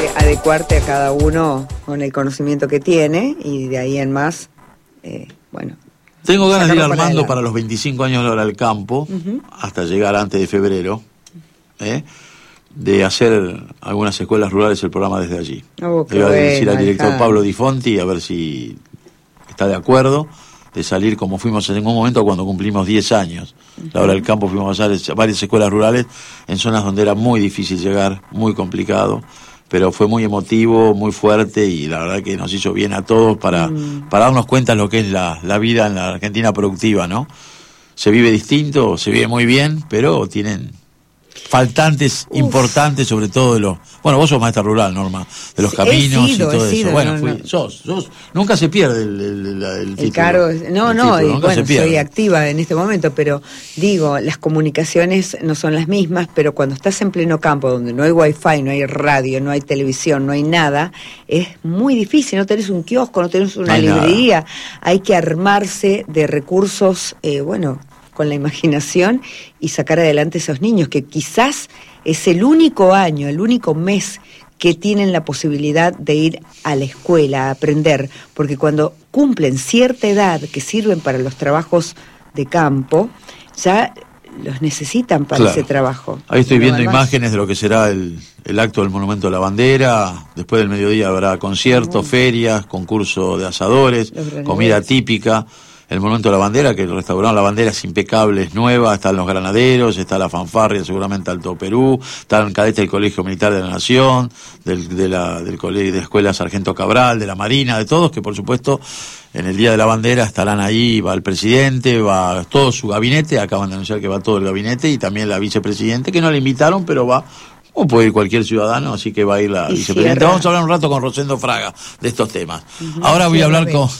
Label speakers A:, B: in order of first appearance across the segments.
A: adecuarte a cada uno con el conocimiento que tiene y de ahí en más, bueno.
B: Tengo ganas de ir armando para los 25 años de Hora del Campo, hasta llegar antes de febrero, de hacer algunas escuelas rurales el programa desde allí. Le voy a decir al director Pablo Di Fonti a ver si está de acuerdo de salir como fuimos en un momento cuando cumplimos 10 años. La Hora del Campo fuimos a hacer varias escuelas rurales en zonas donde era muy difícil llegar, muy complicado, pero fue muy emotivo, muy fuerte y la verdad que nos hizo bien a todos para darnos cuenta de lo que es la vida en la Argentina productiva, ¿no? Se vive distinto, se vive muy bien, pero tienen faltantes importantes, sobre todo de los... Bueno, vos sos maestra rural, Norma, de los caminos y todo eso. Bueno, sos, nunca se pierde el título.
A: Claro, y bueno, soy activa en este momento, pero digo, las comunicaciones no son las mismas, pero cuando estás en pleno campo, donde no hay wifi, no hay radio, no hay televisión, no hay nada, es muy difícil, no tenés un kiosco, no tenés una librería, hay que armarse de recursos, con la imaginación y sacar adelante a esos niños, que quizás es el único año, el único mes que tienen la posibilidad de ir a la escuela a aprender, porque cuando cumplen cierta edad que sirven para los trabajos de campo, ya los necesitan para ese trabajo.
B: Ahí estoy viendo imágenes de lo que será el acto del Monumento a la Bandera. Después del mediodía habrá conciertos, ferias, concurso de asadores, comida típica. El Monumento a la Bandera, que restauraron la bandera, es impecable, es nueva, están los granaderos, está la fanfarria, seguramente Alto Perú, están cadetes del Colegio Militar de la Nación, del colegio de Escuela Sargento Cabral, de la Marina, de todos, que por supuesto en el Día de la Bandera estarán ahí, va el presidente, va todo su gabinete, acaban de anunciar que va todo el gabinete, y también la vicepresidente, que no la invitaron, pero va. O puede ir cualquier ciudadano, así que va a ir la vicepresidenta. Vamos a hablar un rato con Rosendo Fraga de estos temas. Ahora voy a hablar con...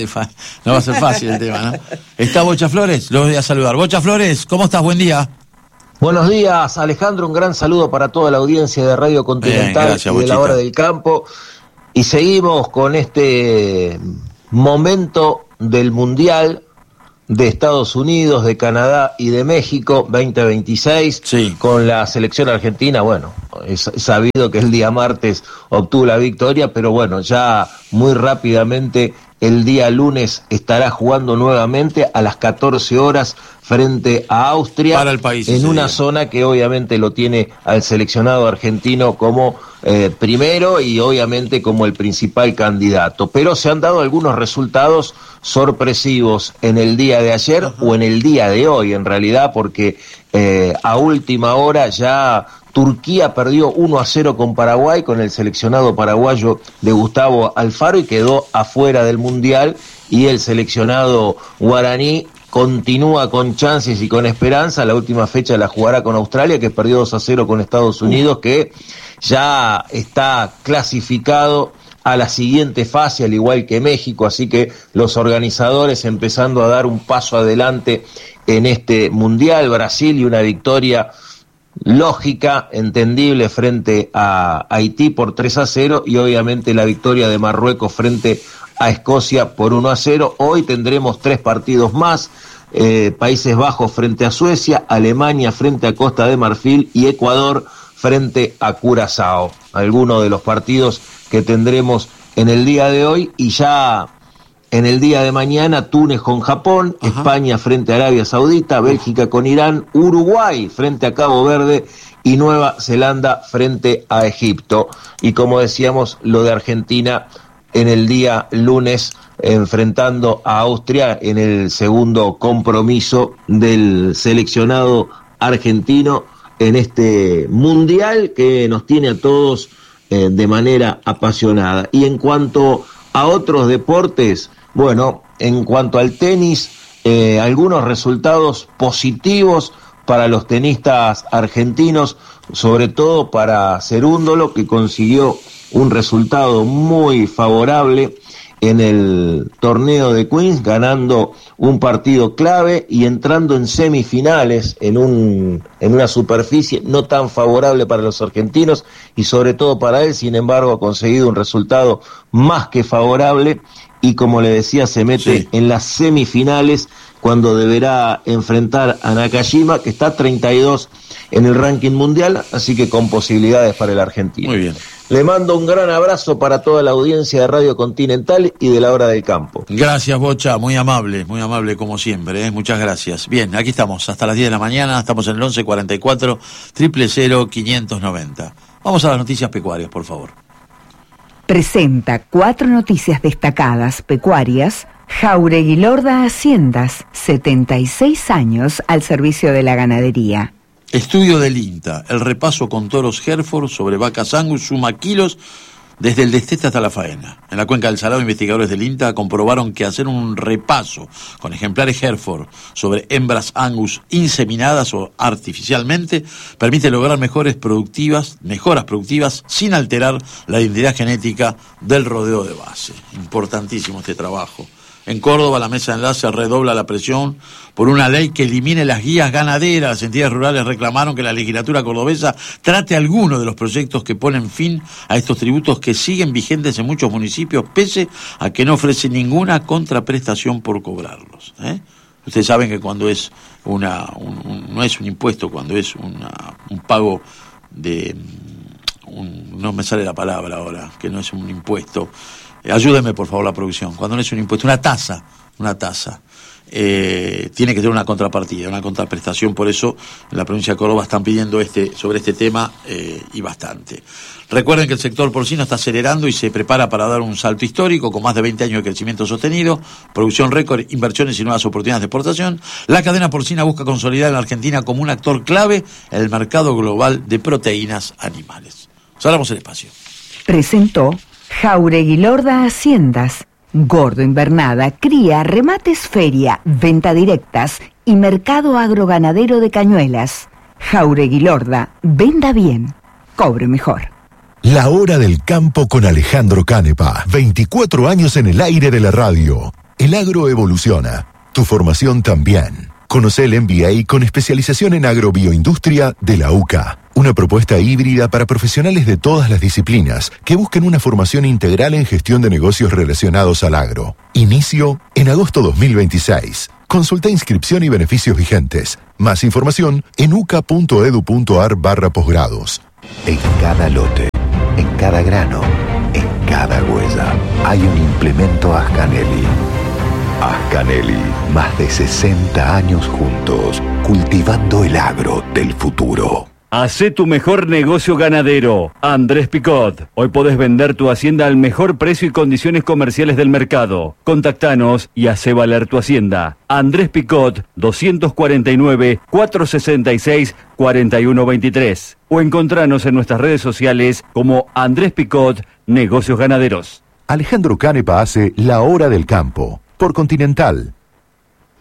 B: No va a ser fácil el tema, ¿no? Está Bocha Flores, lo voy a saludar. Bocha Flores, ¿cómo estás? Buen día.
C: Buenos días, Alejandro. Un gran saludo para toda la audiencia de Radio Continental. Gracias, y de la Hora del Campo. Y seguimos con este momento del Mundial de Estados Unidos, de Canadá y de México 2026, con la selección argentina. Bueno, es sabido que el día martes obtuvo la victoria, pero bueno, ya muy rápidamente el día lunes estará jugando nuevamente a las 14 horas frente a Austria,
B: para el país,
C: en una zona que obviamente lo tiene al seleccionado argentino como primero y obviamente como el principal candidato. Pero se han dado algunos resultados sorpresivos en el día de ayer o en el día de hoy, en realidad, porque a última hora ya Turquía perdió 1-0 con Paraguay, con el seleccionado paraguayo de Gustavo Alfaro, y quedó afuera del Mundial, y el seleccionado guaraní continúa con chances y con esperanza. La última fecha la jugará con Australia, que perdió 2-0 con Estados Unidos, que ya está clasificado a la siguiente fase, al igual que México, así que los organizadores empezando a dar un paso adelante en este Mundial. Brasil, y una victoria lógica, entendible, frente a Haití por 3-0, y obviamente la victoria de Marruecos frente a Escocia por 1-0. Hoy tendremos 3 partidos más: Países Bajos frente a Suecia, Alemania frente a Costa de Marfil y Ecuador frente a Curazao. Algunos de los partidos que tendremos en el día de hoy. Y ya en el día de mañana, Túnez con Japón, España frente a Arabia Saudita, Bélgica con Irán, Uruguay frente a Cabo Verde y Nueva Zelanda frente a Egipto. Y como decíamos, lo de Argentina en el día lunes, enfrentando a Austria en el segundo compromiso del seleccionado argentino en este mundial que nos tiene a todos de manera apasionada. Y en cuanto a otros deportes, bueno, en cuanto al tenis, algunos resultados positivos para los tenistas argentinos, sobre todo para Cerúndolo, que consiguió un resultado muy favorable en el torneo de Queens, ganando un partido clave y entrando en semifinales en una superficie no tan favorable para los argentinos y sobre todo para él. Sin embargo, ha conseguido un resultado más que favorable y, como le decía, se mete en las semifinales cuando deberá enfrentar a Nakajima, que está 32 en el ranking mundial, así que con posibilidades para el argentino.
B: Muy bien.
C: Le mando un gran abrazo para toda la audiencia de Radio Continental y de La Hora del Campo.
B: Gracias, Bocha, muy amable como siempre, muchas gracias. Bien, aquí estamos, hasta las 10 de la mañana, estamos en el 1144 000 590. Vamos a las noticias pecuarias, por favor.
D: Presenta 4 noticias destacadas pecuarias. Jáuregui Lorda Haciendas, 76 años al servicio de la ganadería.
B: Estudio del INTA, el repaso con toros Hereford sobre vacas Angus suma kilos desde el destete hasta la faena. En la cuenca del Salado, investigadores del INTA comprobaron que hacer un repaso con ejemplares Hereford sobre hembras Angus inseminadas o artificialmente permite lograr mejoras productivas sin alterar la identidad genética del rodeo de base. Importantísimo este trabajo. En Córdoba, la mesa de enlace redobla la presión por una ley que elimine las guías ganaderas. Las entidades rurales reclamaron que la legislatura cordobesa trate alguno de los proyectos que ponen fin a estos tributos que siguen vigentes en muchos municipios, pese a que no ofrecen ninguna contraprestación por cobrarlos. Ustedes saben que cuando es no es un impuesto, cuando es un pago de... no me sale la palabra ahora, que no es un impuesto... Ayúdenme, por favor, la producción. Cuando no es un impuesto, una tasa, tiene que tener una contrapartida, una contraprestación. Por eso, en la provincia de Córdoba están pidiendo sobre este tema y bastante. Recuerden que el sector porcino está acelerando y se prepara para dar un salto histórico con más de 20 años de crecimiento sostenido, producción récord, inversiones y nuevas oportunidades de exportación. La cadena porcina busca consolidar a la Argentina como un actor clave en el mercado global de proteínas animales. Cerramos el espacio.
D: Presentó Jáuregui Lorda Haciendas, Gordo Invernada, cría, remates feria, venta directas y mercado agroganadero de Cañuelas. Jáuregui Lorda, venda bien, cobre mejor.
E: La Hora del Campo con Alejandro Canepa, 24 años en el aire de la radio. El agro evoluciona, tu formación también. Conoce el MBA con especialización en agrobioindustria de la UCA. Una propuesta híbrida para profesionales de todas las disciplinas que busquen una formación integral en gestión de negocios relacionados al agro. Inicio en agosto 2026. Consulta inscripción y beneficios vigentes. Más información en uca.edu.ar/posgrados.
F: En cada lote, en cada grano, en cada huella, hay un implemento Ascanelli. Ascanelli, más de 60 años juntos, cultivando el agro del futuro.
G: Hacé tu mejor negocio ganadero. Andrés Picot. Hoy podés vender tu hacienda al mejor precio y condiciones comerciales del mercado. Contactanos y hacé valer tu hacienda. Andrés Picot, 249-466-4123. O encontranos en nuestras redes sociales como Andrés Picot, Negocios Ganaderos.
E: Alejandro Canepa hace La Hora del Campo, por Continental.